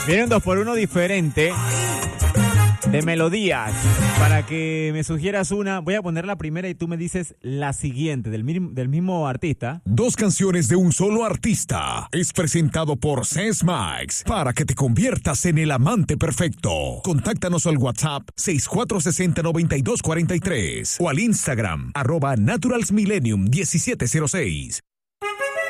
Viene un 2x1 diferente de melodías. Para que me sugieras una, voy a poner la primera y tú me dices la siguiente, del mismo artista. Dos canciones de un solo artista. Es presentado por Sesmax para que te conviertas en el amante perfecto. Contáctanos al WhatsApp 6460-9243 o al Instagram @naturalsmillennium1706.